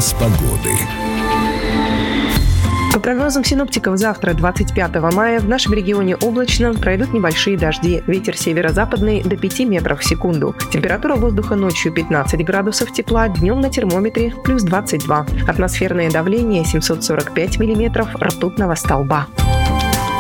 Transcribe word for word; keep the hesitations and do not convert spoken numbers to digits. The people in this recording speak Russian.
Прогноз погоды. По прогнозам синоптиков, завтра, двадцать пятого мая, в нашем регионе облачно, пройдут небольшие дожди. Ветер северо-западный до пяти метров в секунду. Температура воздуха ночью пятнадцать градусов тепла, днем на термометре плюс двадцать два. Атмосферное давление семьсот сорок пять миллиметров ртутного столба.